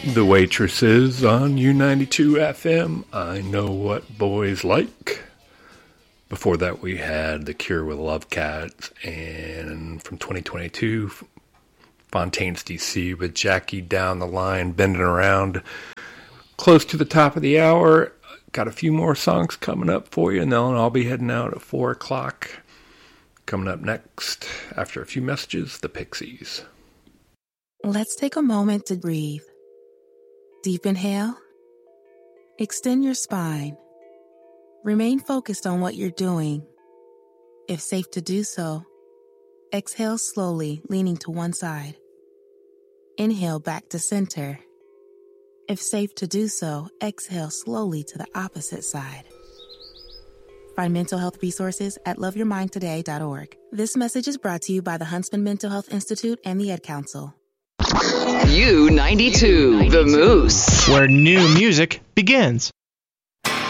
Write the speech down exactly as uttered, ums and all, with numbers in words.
The Waitresses on U ninety-two F M. I Know What Boys Like. Before that, we had The Cure with Love Cats, and from twenty twenty-two, Fontaines D C with Jackie Down the Line, Bending Around. Close to the top of the hour. Got a few more songs coming up for you, and then I'll be heading out at four o'clock. Coming up next, after a few messages, the Pixies. Let's take a moment to breathe. Deep inhale. Extend your spine. Remain focused on what you're doing. If safe to do so, exhale slowly, leaning to one side. Inhale back to center. If safe to do so, exhale slowly to the opposite side. Find mental health resources at love your mind today dot org. This message is brought to you by the Huntsman Mental Health Institute and the Ed Council. U ninety-two, The Moose, where new music begins.